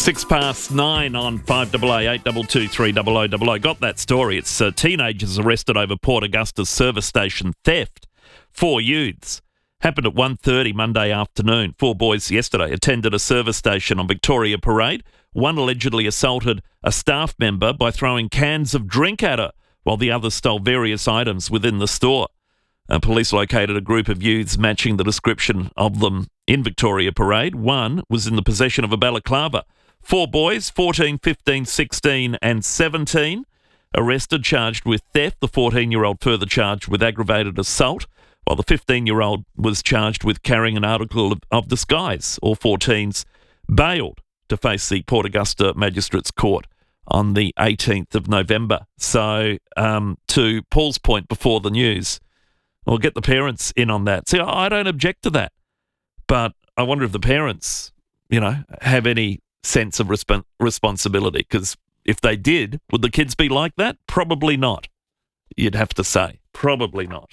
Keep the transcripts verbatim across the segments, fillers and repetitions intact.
Six past nine on five A A eight two two three double oh double oh. Got that story. It's uh, teenagers arrested over Port Augusta's service station theft. Four youths. Happened at one thirty Monday afternoon. Four boys yesterday attended a service station on Victoria Parade. One allegedly assaulted a staff member by throwing cans of drink at her, while the other stole various items within the store. Uh, police located a group of youths matching the description of them in Victoria Parade. One was in the possession of a balaclava. Four boys, fourteen, fifteen, sixteen and seventeen, arrested, charged with theft. The fourteen-year-old further charged with aggravated assault, while the fifteen-year-old was charged with carrying an article of, of disguise. All fourteens bailed to face the Port Augusta Magistrates Court on the eighteenth of November. So, um, to Paul's point before the news, we'll get the parents in on that. See, I don't object to that, but I wonder if the parents, you know, have any sense of resp- responsibility, because if they did, would the kids be like that? Probably not. You'd have to say. Probably not.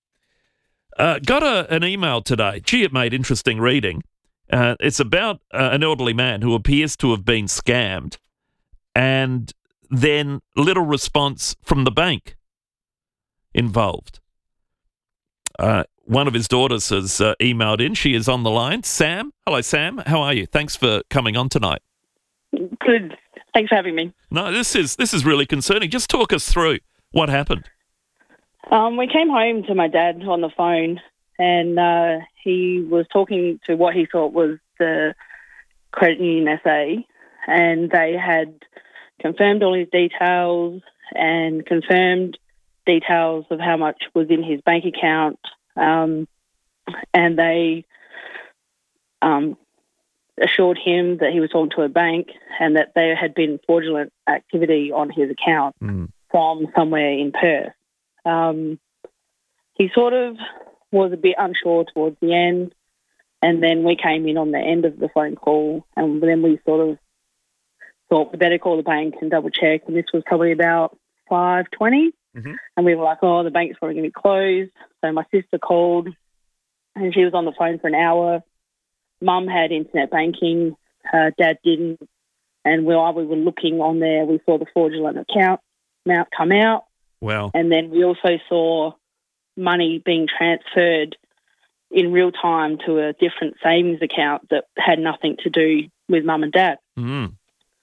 Uh, got a, an email today. Gee, it made interesting reading. Uh, it's about uh, an elderly man who appears to have been scammed, and then little response from the bank involved. Uh, one of his daughters has uh, emailed in. She is on the line. Sam. Hello, Sam. How are you? Thanks for coming on tonight. Good. Thanks for having me. No, this is this is really concerning. Just talk us through what happened. Um, we came home to my dad on the phone, and uh, he was talking to what he thought was the credit union S A, and they had confirmed all his details and confirmed details of how much was in his bank account, um, and they um, assured him that he was talking to a bank and that there had been fraudulent activity on his account mm. from somewhere in Perth. Um, he sort of was a bit unsure towards the end, and then we came in on the end of the phone call, and then we sort of thought we better call the bank and double check, and this was probably about five twenty. Mm-hmm. And we were like, oh, the bank's probably going to be closed. So my sister called, and she was on the phone for an hour. Mum had internet banking. Uh, Dad didn't. And while we were looking on there, we saw the fraudulent account amount come out. Wow. And then we also saw money being transferred in real time to a different savings account that had nothing to do with Mum and Dad. Mm.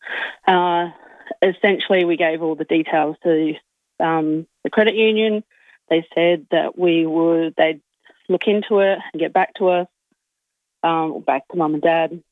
Uh, essentially, we gave all the details to Um, the credit union. They said that we would, they'd look into it and get back to us, um, or back to Mum and Dad.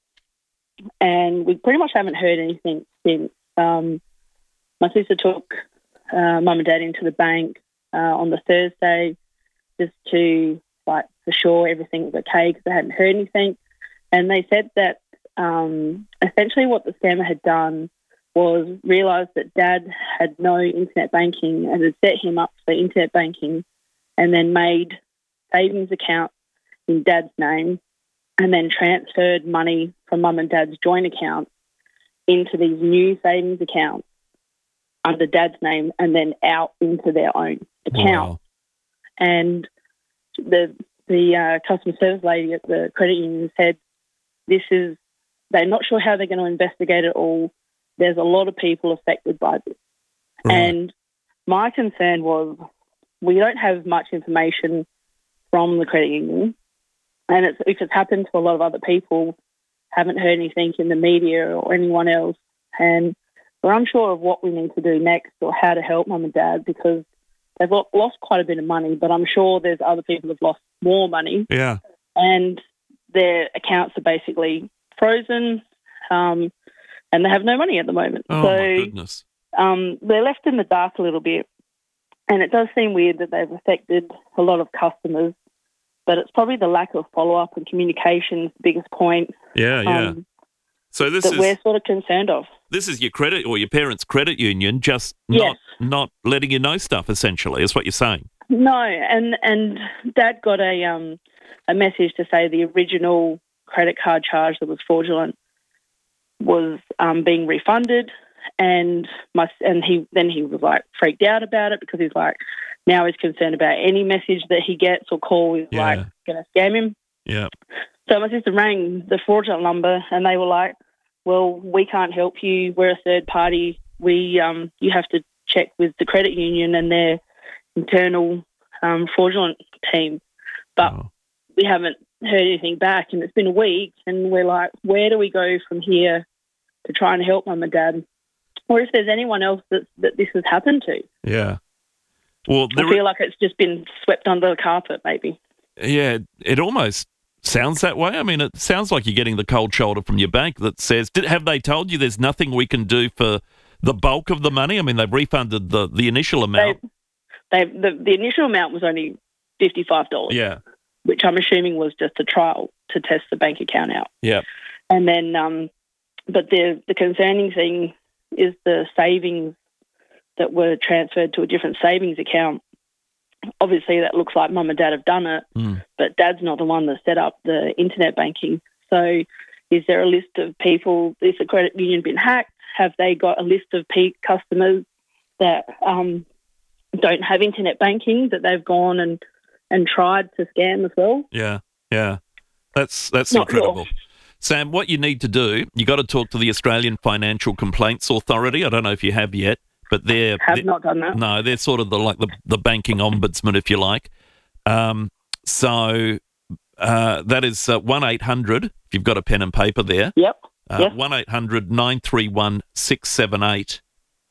And we pretty much haven't heard anything since. Um, my sister took uh, Mum and Dad into the bank uh, on the Thursday just to, like, for sure everything was okay because they hadn't heard anything. And they said that um, essentially what the scammer had done was realised that Dad had no internet banking and had set him up for internet banking, and then made savings account in Dad's name and then transferred money from Mum and Dad's joint account into these new savings accounts under Dad's name and then out into their own account. Wow. And the the uh, customer service lady at the credit union said this is, they're not sure how they're going to investigate it all. There's a lot of people affected by this. Right. And my concern was we don't have much information from the credit union, and it's, if it's happened to a lot of other people, haven't heard anything in the media or anyone else, and we're unsure of what we need to do next or how to help Mum and Dad because they've lost quite a bit of money, but I'm sure there's other people who've lost more money. Yeah. And their accounts are basically frozen, um, and they have no money at the moment. Oh, so, my goodness. Um, they're left in the dark a little bit. And it does seem weird that they've affected a lot of customers, but it's probably the lack of follow-up and communication the biggest point. Yeah, yeah. Um, so this that is we're sort of concerned of. This is your credit or your parents' credit union just yes. not not letting you know stuff, essentially, is what you're saying. No, and and Dad got a um a message to say the original credit card charge that was fraudulent was um, being refunded, and my and he then he was like freaked out about it because he's like now he's concerned about any message that he gets or call is yeah. like going to scam him. Yeah. So my sister rang the fraudulent number, and they were like, well, we can't help you. We're a third party. We um, you have to check with the credit union and their internal um, fraudulent team. But Oh. we haven't heard anything back, and it's been a week, and we're like, where do we go from here to try and help mum and dad? Or if there's anyone else that, that this has happened to. Yeah. Well, I there, feel like it's just been swept under the carpet, maybe. yeah, it almost sounds that way. I mean, it sounds like you're getting the cold shoulder from your bank that says, did, have they told you there's nothing we can do for the bulk of the money? I mean, they've refunded the, the initial amount. They, they, the, the initial amount was only fifty-five dollars, Yeah, which I'm assuming was just a trial to test the bank account out. yeah, And then, um, but the the concerning thing is the savings that were transferred to a different savings account. Obviously, that looks like mum and dad have done it, mm. but dad's not the one that set up the internet banking. So is there a list of people, is the credit union been hacked? Have they got a list of peak customers that um, don't have internet banking that they've gone and, and tried to scam as well? yeah, yeah. That's that's Not incredible. sure. Sam, what you need to do, you got to talk to the Australian Financial Complaints Authority. I don't know if you have yet, but they're Have they're- not done that. No, they're sort of the like the, the banking ombudsman, if you like. Um, so uh, that is uh, one eight hundred, if you've got a pen and paper there, Yep. uh, Yes. one eight hundred nine three one six seven eight.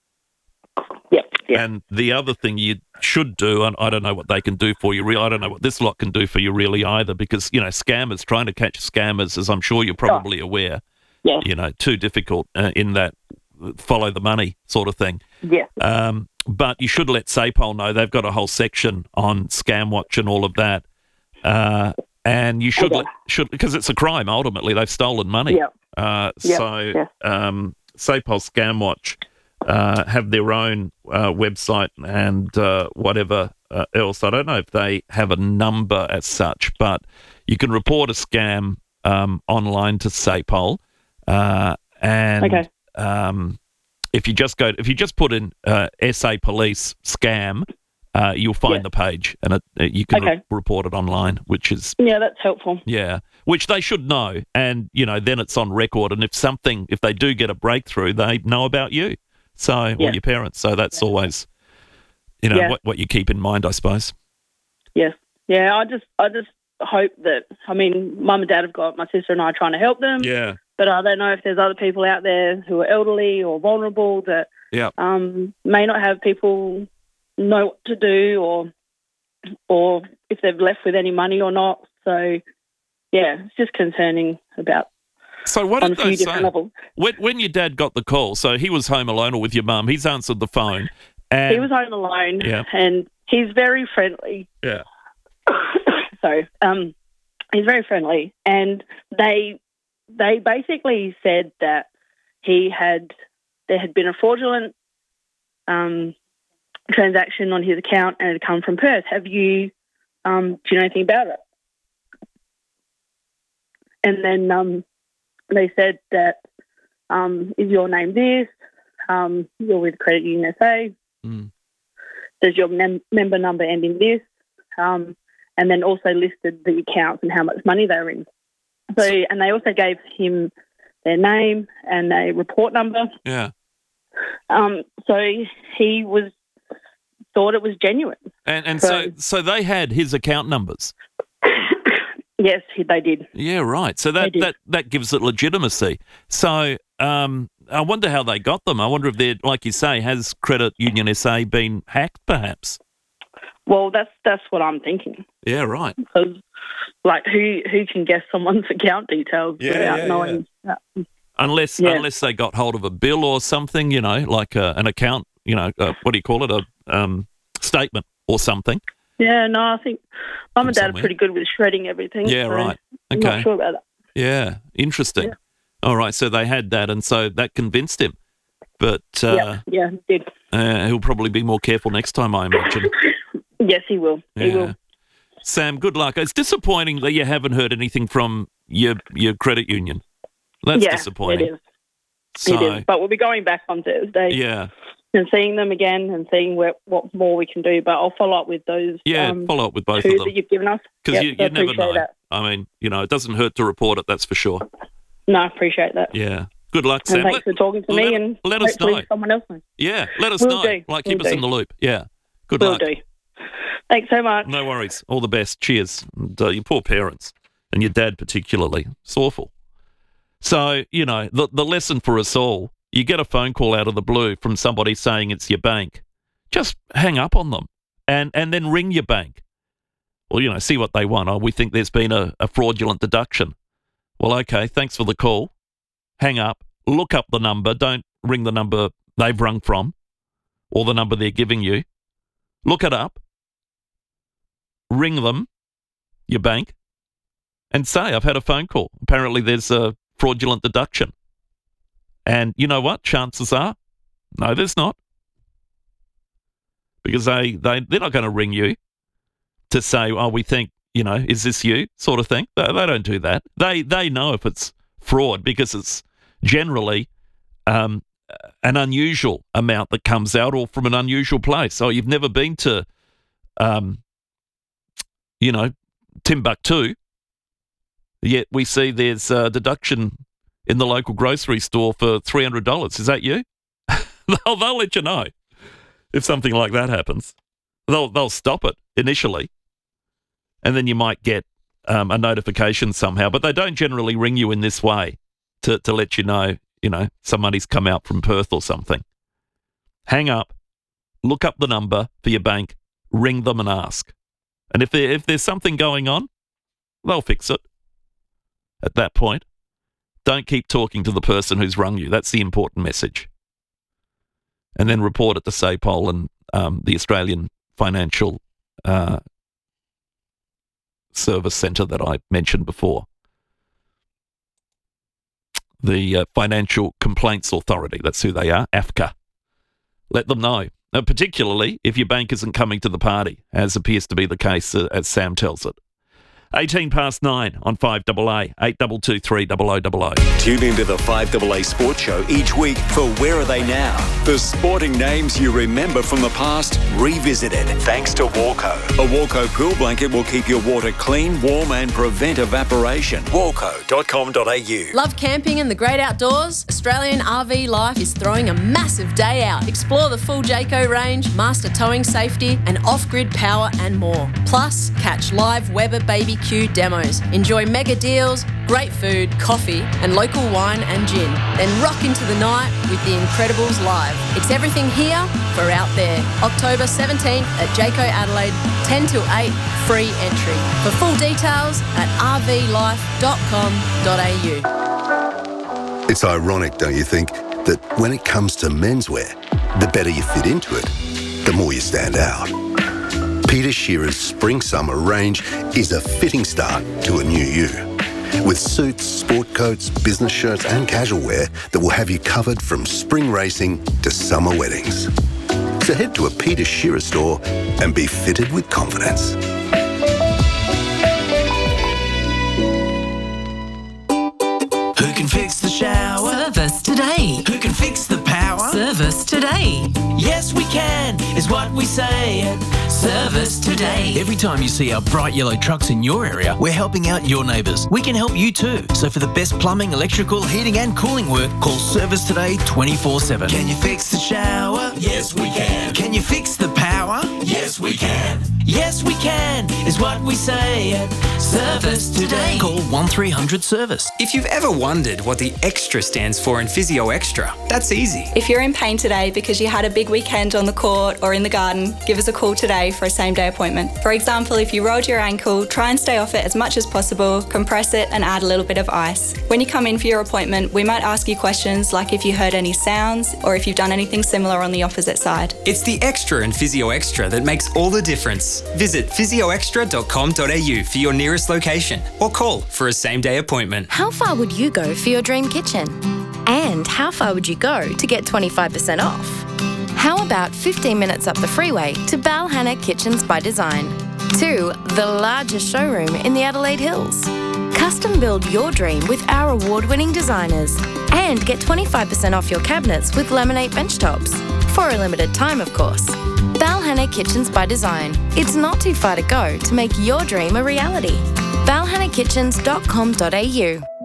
Yep. Yep. And the other thing you should do, and I don't know what they can do for you, really, I don't know what this lot can do for you really either, because, you know, scammers, trying to catch scammers, as I'm sure you're probably aware, Yes. you know, too difficult uh, in that follow the money sort of thing. Yes. Um, but you should let SAPOL know. They've got a whole section on Scam Watch and all of that. Uh, and you should, Okay. let, should because it's a crime, ultimately. They've stolen money. Yep. Uh, Yep. So Yes. um, SAPOL Scam Watch uh, have their own uh, website and uh, whatever uh, else. I don't know if they have a number as such, but you can report a scam um, online to SAPOL. Uh, and Okay. um, if you just go, if you just put in uh, S A Police scam, uh, you'll find Yeah. the page, and it, uh, you can Okay. re- report it online, which is Yeah, that's helpful. yeah, which they should know, and you know then it's on record. And if something, if they do get a breakthrough, they know about you, so Yeah. or your parents. So that's always, you know, Yeah. what what you keep in mind, I suppose. Yes. Yeah, I just I just hope that, I mean, mum and dad have got my sister and I trying to help them, Yeah, but I don't know if there's other people out there who are elderly or vulnerable that yeah, um, may not have people know what to do, or or if they've left with any money or not. So, yeah, it's just concerning about So what on did a few they different say? levels. When, when your dad got the call, so he was home alone or with your mum, he's answered the phone. And, He was home alone, Yeah. and he's very friendly. yeah, Sorry, um, he's very friendly, and they they basically said that he had there had been a fraudulent um, transaction on his account, and it had come from Perth. Have you um, do you know anything about it? And then um, they said that um, is your name this? Um, you're with Credit Union S A. Mm. Does your mem- member number end in this? Um, and then also listed the accounts and how much money they were in. So, and they also gave him their name and a report number. yeah. Um, so he was thought it was genuine. And and so So- so they had his account numbers. Yes, he, they did. Yeah, right. So that, They did. that, that gives it legitimacy. So um, I wonder how they got them. I wonder if they're, like you say, has Credit Union S A been hacked perhaps? Well, that's that's what I'm thinking. Yeah, right. Because, like, who who can guess someone's account details Yeah, without yeah, knowing? that? Unless Yeah. unless they got hold of a bill or something, you know, like a, an account, you know, uh, what do you call it, a um, statement or something. Yeah, no, I think mum From and dad somewhere. are pretty good with shredding everything. Yeah, so right. I'm Okay. not sure about that. Yeah, interesting. Yeah. All right, so they had that, and so that convinced him. But uh, yeah, yeah, he did. uh, he'll probably be more careful next time, I imagine. Yes, he will. He Yeah. will. Sam, good luck. It's disappointing that you haven't heard anything from your your credit union. That's yeah, disappointing. It is. So, It is. But we'll be going back on Thursday yeah, and seeing them again and seeing where, what more we can do. But I'll follow up with those yeah, um, follow up with both two of them that you've given us. because Yep, you, I you never appreciate know. that. I mean, you know, it doesn't hurt to report it. That's for sure. No, I appreciate that. Yeah. Good luck, Sam. And thanks let, for talking to let, me, and let us hopefully know. someone else knows. Yeah, let us Will know. do. Like, Will keep us do. in the loop. Yeah. Good Will luck. do. Thanks so much. No worries. All the best. Cheers. And, uh, your poor parents, and your dad particularly. It's awful. So, you know, the, the lesson for us all, you get a phone call out of the blue from somebody saying it's your bank, just hang up on them and, and then ring your bank. Well, you know, see what they want. Oh, we think there's been a, a fraudulent deduction. Well, okay, thanks for the call. Hang up. Look up the number. Don't ring the number they've rung from or the number they're giving you. Look it up. Ring them, your bank, and say, I've had a phone call. Apparently there's a fraudulent deduction. And you know what? Chances are, no, there's not. Because they, they, they're not going to ring you to say, oh, we think, you know, is this you sort of thing. They, they don't do that. They they know if it's fraud because it's generally um, an unusual amount that comes out or from an unusual place. So you've never been to, um, you know, Timbuktu, yet we see there's a deduction in the local grocery store for three hundred dollars. Is that you? they'll, they'll let you know if something like that happens. They'll, they'll stop it initially. And then you might get um, a notification somehow, but they don't generally ring you in this way to, to let you know, you know, some money's come out from Perth or something. Hang up, look up the number for your bank, ring them and ask. And if there, if there's something going on, they'll fix it. At that point, don't keep talking to the person who's rung you. That's the important message. And then report it to SAPOL and um, the Australian Financial uh Service Centre that I mentioned before. The uh, Financial Complaints Authority, that's who they are, A F C A. Let them know, uh, particularly if your bank isn't coming to the party, as appears to be the case uh, as Sam tells it. eighteen past nine on five A A, eight two two three double oh double oh. Tune into the five A A Sports Show each week for Where Are They Now? The sporting names you remember from the past, revisited. Thanks to Walco. A Walco pool blanket will keep your water clean, warm and prevent evaporation. walco dot com dot a u. Love camping and the great outdoors? Australian R V Life is throwing a massive day out. Explore the full Jayco range, master towing safety and off-grid power and more. Plus, catch live Weber Baby Q demos. Enjoy mega deals, great food, coffee and local wine and gin. Then rock into the night with the Incredibles live. It's everything here for out there. October seventeenth at Jayco Adelaide, ten till eight, free entry. For full details at r v life dot com dot a u. It's ironic, don't you think, that when it comes to menswear, the better you fit into it, the more you stand out. Peter Shearer's Spring-Summer range is a fitting start to a new you. With suits, sport coats, business shirts and casual wear that will have you covered from spring racing to summer weddings. So head to a Peter Shearer store and be fitted with confidence. Who can fix the shower? Service today. Who can fix the power? Service today. Yes, we can, is what we say at Service Today. Every time you see our bright yellow trucks in your area, we're helping out your neighbours. We can help you too. So for the best plumbing, electrical, heating and cooling work, call Service Today twenty-four seven. Can you fix the shower? Yes, we can. Can you fix the power? Yes, we can. Yes, we can, is what we say at Service Today. Call one three hundred service. If you've ever wondered what the extra stands for in Physio Extra, that's easy. If you're in pain today because you had a big weekend on the court or in the garden, give us a call today for a same-day appointment. For example, if you rolled your ankle, try and stay off it as much as possible, compress it and add a little bit of ice. When you come in for your appointment, we might ask you questions like if you heard any sounds or if you've done anything similar on the opposite side. It's the extra in Physio Extra that makes all the difference. Visit physio extra dot com dot a u for your nearest location or call for a same-day appointment. How far would you go for your dream kitchen? And how far would you go to get twenty-five percent off? How about fifteen minutes up the freeway to Balhanna Kitchens by Design? To the largest showroom in the Adelaide Hills. Custom build your dream with our award-winning designers. And get twenty-five percent off your cabinets with laminate bench tops. For a limited time, of course. Balhanna Kitchens by Design. It's not too far to go to make your dream a reality. balhanna kitchens dot com dot a u.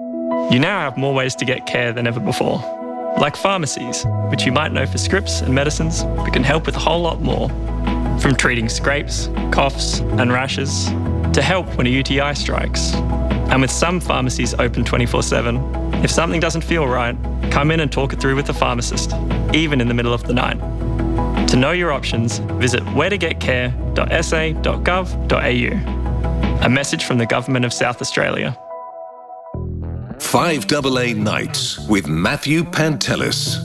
You now have more ways to get care than ever before, like pharmacies, which you might know for scripts and medicines, but can help with a whole lot more. From treating scrapes, coughs and rashes, to help when a U T I strikes. And with some pharmacies open twenty-four seven, if something doesn't feel right, come in and talk it through with the pharmacist, even in the middle of the night. To know your options, visit where to get care dot s a dot gov dot a u. A message from the Government of South Australia. five A A Nights with Matthew Pantelis.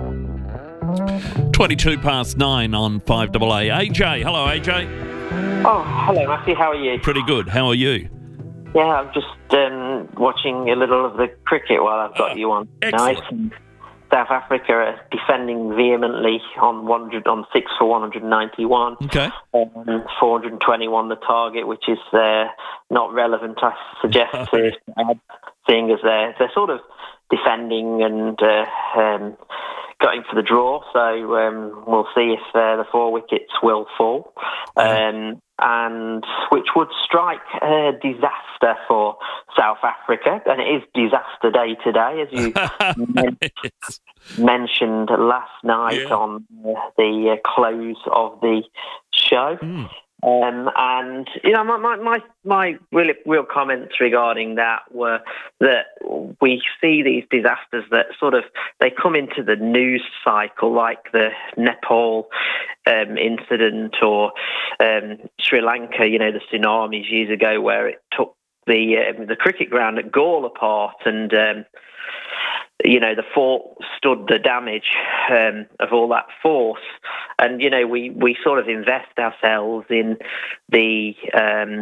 twenty-two past nine on five A A. A J, hello A J. Oh, hello Matthew, how are you? Pretty good, how are you? Yeah, I'm just um, watching a little of the cricket while I've got uh, you on. Excellent. Nice. South Africa are defending vehemently on one hundred, on six for one hundred ninety-one. Okay. Um, four hundred twenty-one the target, which is uh, not relevant, I suggest, to uh, seeing as they're, they're sort of defending and uh, um, going for the draw. So um, we'll see if uh, the four wickets will fall. Um, and which would strike a disaster for South Africa. And it is disaster day today, as you men- mentioned last night yeah. on uh, the uh, close of the show. Mm. Um, and, you know, my, my, my, my real, real comments regarding that were that we see these disasters that sort of, they come into the news cycle, like the Nepal um, incident or um, Sri Lanka, you know, the tsunamis years ago where it took the um, the cricket ground at Galle apart and, um, you know, the fort stood the damage um, of all that force. And, you know, we, we sort of invest ourselves in the um,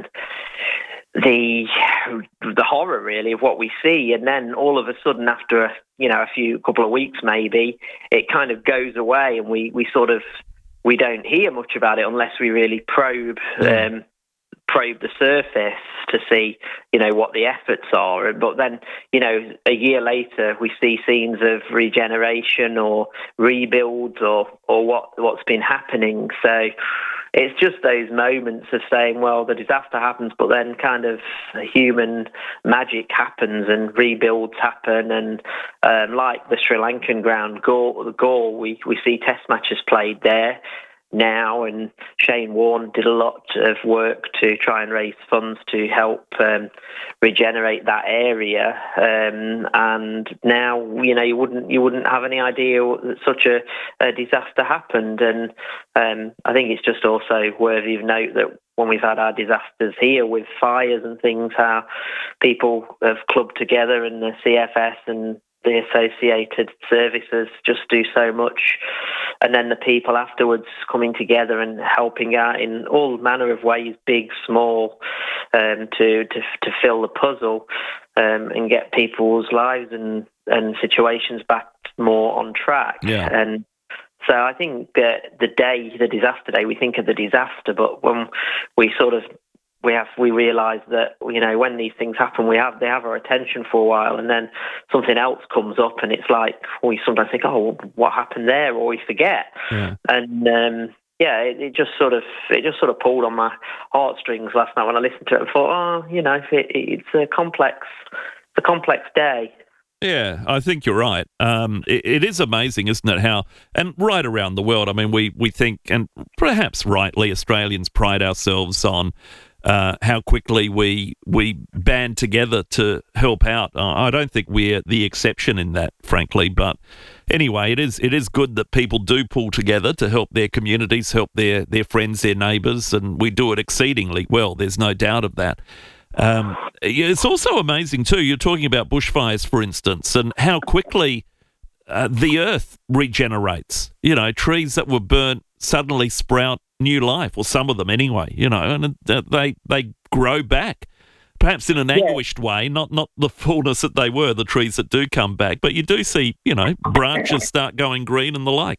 the the horror, really, of what we see. And then all of a sudden, after, a, you know, a few couple of weeks maybe, it kind of goes away and we, we sort of, we don't hear much about it unless we really probe um, probe the surface to see, you know, what the efforts are. But then, you know, a year later, we see scenes of regeneration or rebuilds or, or what, what's been happening. So it's just those moments of saying, well, the disaster happens, but then kind of human magic happens and rebuilds happen. And um, like the Sri Lankan ground, Galle, Galle we, we see test matches played there now, and Shane Warne did a lot of work to try and raise funds to help um, regenerate that area. Um, and now, you know, you wouldn't you wouldn't have any idea that such a, a disaster happened. And um, I think it's just also worthy of note that when we've had our disasters here with fires and things, how people have clubbed together, and the C F S and the associated services just do so much. And then the people afterwards coming together and helping out in all manner of ways, big, small, um, to, to to fill the puzzle um, and get people's lives and, and situations back more on track. Yeah. And so I think that the day, the disaster day, we think of the disaster, but when we sort of We have we realise that, you know, when these things happen, we have they have our attention for a while, and then something else comes up, and it's like we sometimes think, oh, well, what happened there, or we forget. Yeah. And um, yeah, it, it just sort of it just sort of pulled on my heartstrings last night when I listened to it and thought, oh, you know, it, it's a complex, it's a complex day. Yeah, I think you're right. Um, it, it is amazing, isn't it, how, and right around the world, I mean, we, we think, and perhaps rightly, Australians pride ourselves on uh, how quickly we we band together to help out. Uh, I don't think we're the exception in that, frankly, but anyway, it is it is good that people do pull together to help their communities, help their, their friends, their neighbours, and we do it exceedingly well. There's no doubt of that. Um, it's also amazing too, you're talking about bushfires, for instance, and how quickly uh, the earth regenerates. You know, trees that were burnt suddenly sprout new life, or some of them anyway, you know, and they they grow back, perhaps in an yeah. anguished way, not not the fullness that they were, the trees that do come back, but you do see, you know, branches start going green and the like.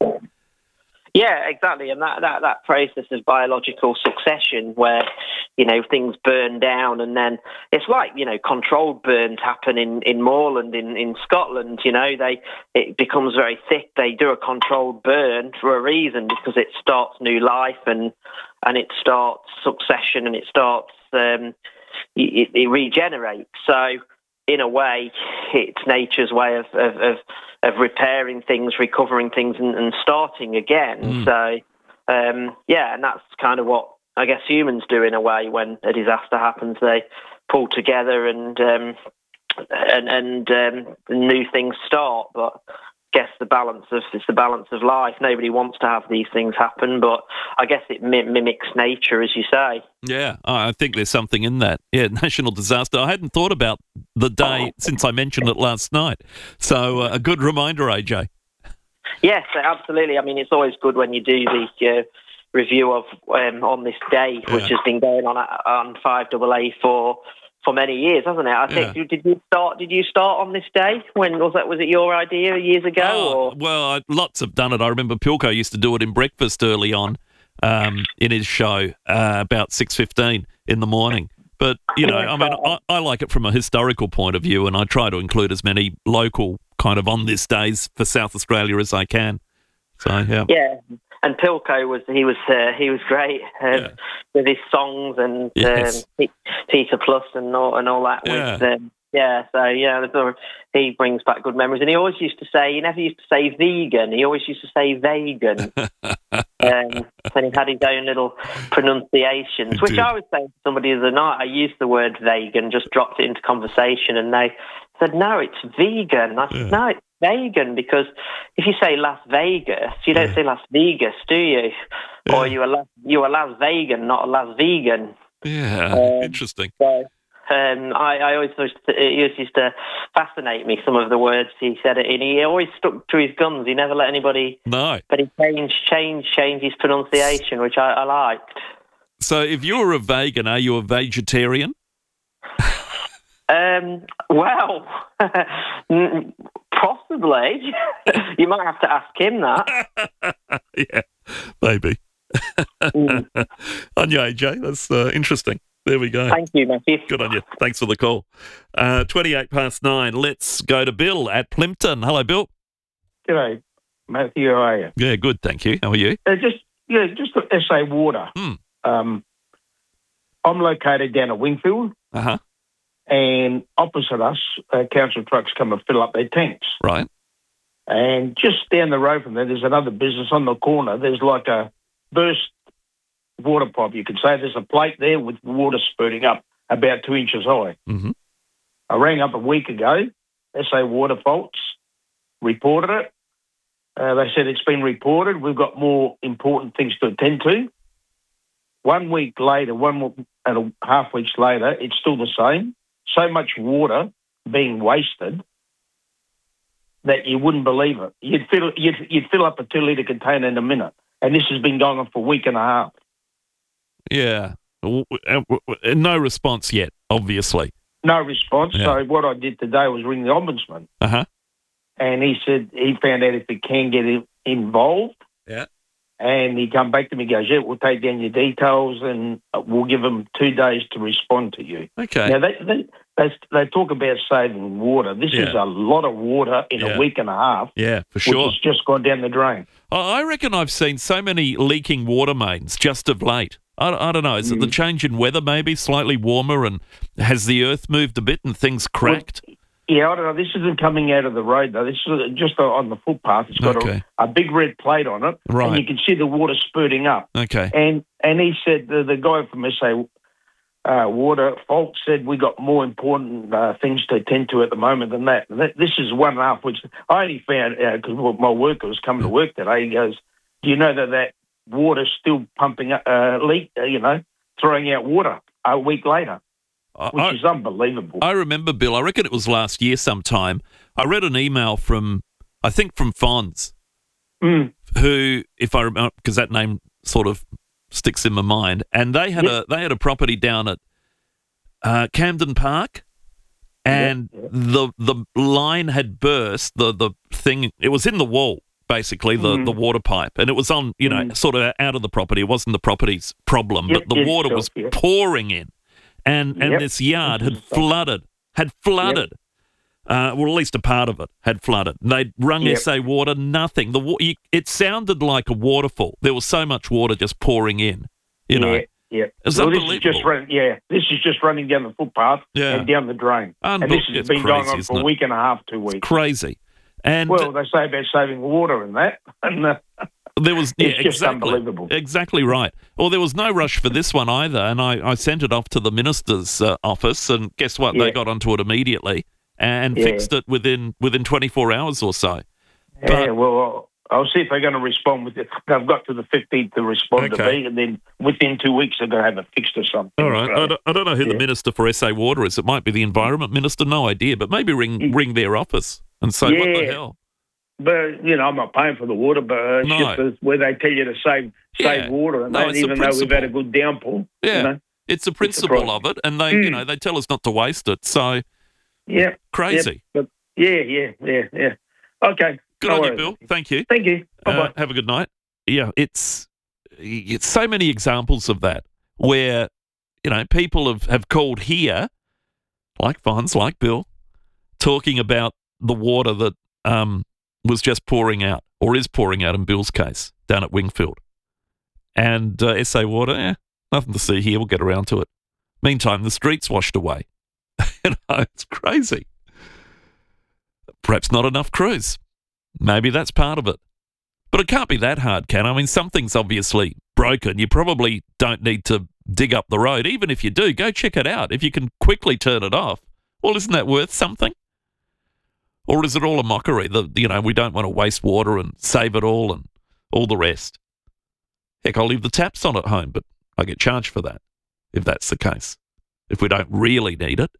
Yeah, exactly, and that, that, that process of biological succession where, you know, things burn down, and then it's like, you know, controlled burns happen in, in Moorland in, in Scotland, you know, they it becomes very thick, they do a controlled burn for a reason, because it starts new life and and it starts succession and it starts, um, it, it regenerates. So in a way, it's nature's way of of, of, of repairing things, recovering things, and, and starting again. Mm. So, um, yeah, and that's kind of what I guess humans do in a way when a disaster happens. They pull together and um, and and um, new things start. But I guess the balance of it's the balance of life. Nobody wants to have these things happen, but I guess it mi- mimics nature, as you say. Yeah, I think there's something in that. Yeah, national disaster. I hadn't thought about the day since I mentioned it last night. So uh, a good reminder, A J. Yes, absolutely. I mean, it's always good when you do the uh, review of um, on this day, Yeah. which has been going on on five double A for for many years, hasn't it? I think. Yeah. Did you start? Did you start on this day? When was that? Was it your idea years ago? Oh, or? well, I, lots have done it. I remember Pilko used to do it in breakfast early on um, in his show uh, about six fifteen in the morning. But, you know, I mean, I, I like it from a historical point of view, and I try to include as many local kind of on this days for South Australia as I can. So, yeah. Yeah, and Pilko was he was uh, he was great um, Yeah. with his songs and Yes. um, P- Peter Plus and all and all that. Yeah. With um, yeah, so yeah, the- the- he brings back good memories. And he always used to say he never used to say vegan. He always used to say vegan. um, and he had his own little pronunciations, which Indeed. I was saying to somebody the other night. I used the word vegan, just dropped it into conversation, and they said, "No, it's vegan." I said, Yeah. "No, it's vegan," because if you say Las Vegas, you don't Yeah. say Las Vegas, do you? Yeah. Or you are Las, you are Las Vegan, not a Las Vegan. Yeah, Um, interesting. So um, I, I always used to, it always used to fascinate me, some of the words he said, and he always stuck to his guns. He never let anybody. No. But he changed, changed, changed his pronunciation, which I, I liked. So if you're a vegan, are you a vegetarian? Um, well, mm, possibly. You might have to ask him that. Yeah, maybe. On you, A J. That's uh, interesting. There we go. Thank you, Matthew. Good on you. Thanks for the call. Uh, twenty-eight past nine. Let's go to Bill at Plimpton. Hello, Bill. G'day, Matthew. How are you? Yeah, good. Thank you. How are you? Uh, just yeah, just the S A Water. Hmm. Um, I'm located down at Wingfield, Uh huh. and opposite us, uh, council trucks come and fill up their tanks. Right. And just down the road from there, there's another business on the corner. There's like a burst water pipe, you could say. There's a plate there with water spurting up about two inches high. Mm-hmm. I rang up a week ago, S A Water Faults, reported it. Uh, they said it's been reported. We've got more important things to attend to. One week later, one mo- and a half weeks later, it's still the same. So much water being wasted that you wouldn't believe it. You'd fill, you'd, you'd fill up a two-litre container in a minute. And this has been going on for a week and a half. Yeah. W- w- w- No response yet, obviously. No response. Yeah. So what I did today was ring the ombudsman. Uh huh. And he said he found out if he can get in- involved. Yeah. And he come back to me and goes, yeah, we'll take down your details and we'll give them two days to respond to you. Okay. Now, they, they, they, they talk about saving water. This Yeah. is a lot of water in Yeah. a week and a half. Yeah, for sure. Which has just gone down the drain. I I reckon I've seen so many leaking water mains just of late. I, I don't know. Is it the change in weather maybe, slightly warmer, and has the earth moved a bit and things cracked? Yeah, I don't know. This isn't coming out of the road, though. This is just on the footpath. It's got Okay. a, a big red plate on it. Right. And you can see the water spurting up. Okay. And and he said, the, the guy from S A uh, Water Fault said, we got more important uh, things to attend to at the moment than that. And that this is one and a half weeks. I only found out because my worker was coming to work today. He goes, do you know that that water's still pumping up, uh, leak, uh, you know, throwing out water a week later? Which I, is unbelievable. I remember, Bill, I reckon it was last year sometime. I read an email from, I think from Fonz, Mm. who, if I remember, because that name sort of sticks in my mind, and they had Yep. a they had a property down at uh, Camden Park, and Yep, yep. the the line had burst. The the thing it was in the wall, basically the, Mm. the water pipe, and it was on you know Mm. sort of out of the property. It wasn't the property's problem, Yep, but the yes, water sure, was yeah. pouring in, and and Yep. this yard had Interesting. flooded, had flooded. Uh, well, at least a part of it had flooded. They'd rung Yep. S A Water, nothing. The wa- you, it sounded like a waterfall. There was so much water just pouring in, you know. Yeah. yeah. It's well, unbelievable. This is just run, yeah, this is just running down the footpath Yeah. and down the drain. Unbe- and this has it's been crazy, going on isn't for a it? week and a half, two weeks. Crazy. And well, they say about saving water and that. And uh, there was yeah, it's just exactly, unbelievable. Exactly right. Well, there was no rush for this one either, and I, I sent it off to the minister's uh, office, and guess what? Yeah. They got onto it immediately and Yeah. fixed it within within twenty-four hours or so. Yeah, well, I'll see if they're going to respond with it. They've got to the fifteenth to respond to Okay. me, and then within two weeks they're going to have it fixed or something. All right. So, I don't, I don't know who the yeah. minister for S A Water is. It might be the Environment Minister. No idea. But maybe ring ring their office and say, what the Yeah. hell? But, you know, I'm not paying for the water, but uh, it's No. just as- where they tell you to save save Yeah. water, and No, that, it's the even though we've had a principle. good downpour. Yeah. You know? It's the principle problem. of it, and they, you Mm. know, they tell us not to waste it. So Yeah. crazy. Yeah, but yeah, yeah, yeah, yeah. Okay. Good no on you, worries. Bill. Thank you. Thank you. Bye Uh, bye. have a good night. Yeah, it's it's so many examples of that where, you know, people have, have called here, like Fonz, like Bill, talking about the water that um, was just pouring out, or is pouring out in Bill's case, down at Wingfield. And uh, S A Water, eh, nothing to see here. We'll get around to it. Meantime, the streets washed away. You know, it's crazy. Perhaps not enough crews. Maybe that's part of it. But it can't be that hard, can it? I mean, something's obviously broken. You probably don't need to dig up the road. Even if you do, go check it out. If you can quickly turn it off, well, isn't that worth something? Or is it all a mockery? The, you know, we don't want to waste water and save it all and all the rest. Heck, I'll leave the taps on at home, but I get charged for that, if that's the case. If we don't really need it.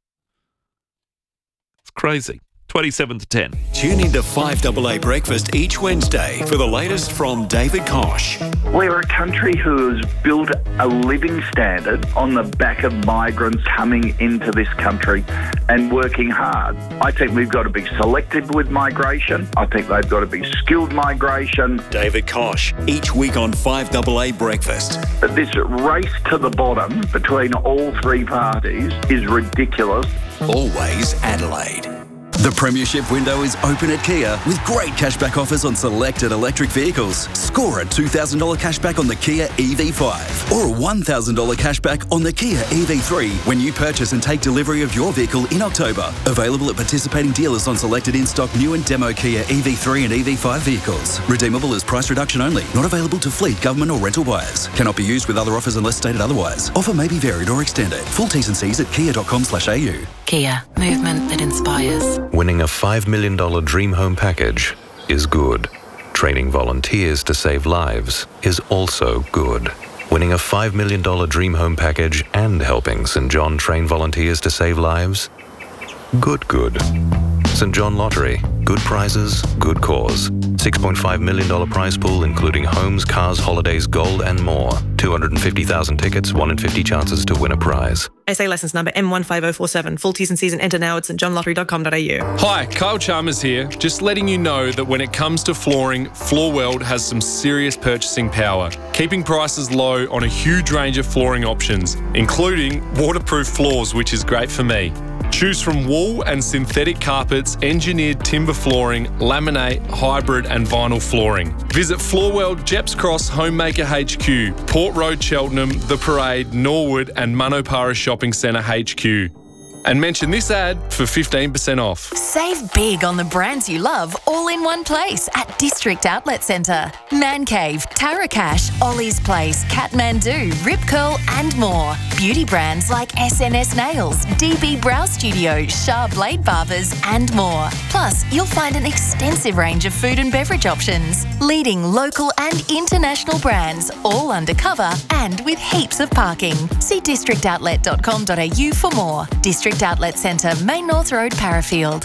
It's crazy. twenty-seven to ten. Tune into five A A Breakfast each Wednesday for the latest from David Kosh. We're a country who has built a living standard on the back of migrants coming into this country and working hard. I think we've got to be selective with migration. I think they've got to be skilled migration. David Kosh, each week on five A A Breakfast. But this race to the bottom between all three parties is ridiculous. Always Adelaide. The Premiership window is open at Kia with great cashback offers on selected electric vehicles. Score a two thousand dollars cashback on the Kia E V five or a one thousand dollars cashback on the Kia E V three when you purchase and take delivery of your vehicle in October. Available at participating dealers on selected in-stock new and demo Kia E V three and E V five vehicles. Redeemable as price reduction only. Not available to fleet, government or rental buyers. Cannot be used with other offers unless stated otherwise. Offer may be varied or extended. Full T's and C's at kia.com slash au. Kia, movement that inspires. Winning a five million dollars Dream Home package is good. Training volunteers to save lives is also good. Winning a five million dollars Dream Home package and helping Saint John train volunteers to save lives? Good, good. Saint John Lottery. Good prizes, good cause. six point five million dollars prize pool including homes, cars, holidays, gold and more. two hundred fifty thousand tickets, one in fifty chances to win a prize. S A licence number M one five oh four seven. Full T's and C's and enter now at st john lottery dot com dot a u. Hi, Kyle Chalmers here. Just letting you know that when it comes to flooring, Floorworld has some serious purchasing power, keeping prices low on a huge range of flooring options, including waterproof floors, which is great for me. Choose from wool and synthetic carpets, engineered timber flooring, laminate, hybrid and vinyl flooring. Visit Floorworld, Jeps Cross, Homemaker H Q, Port Road, Cheltenham, The Parade, Norwood and Manopara Shopping Centre H Q. And mention this ad for fifteen percent off. Save big on the brands you love all in one place at District Outlet Centre. Man Cave, Tarakash, Ollie's Place, Kathmandu, Rip Curl and more. Beauty brands like S N S Nails, D B Brow Studio, Shah Blade Barbers and more. Plus, you'll find an extensive range of food and beverage options. Leading local and international brands, all undercover and with heaps of parking. See district outlet dot com dot a u for more. District Outlet Centre, Main North Road, Parafield.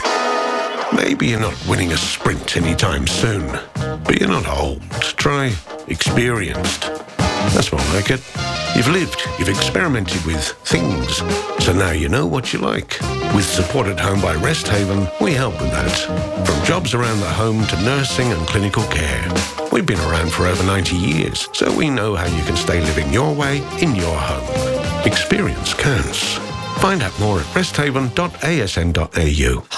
Maybe you're not winning a sprint anytime soon, but you're not old. Try experienced. That's more like it. You've lived, you've experimented with things, so now you know what you like. With Support at Home by Rest Haven, we help with that. From jobs around the home to nursing and clinical care. We've been around for over ninety years, so we know how you can stay living your way in your home. Experience counts. Find out more at rest haven dot a s n dot a u.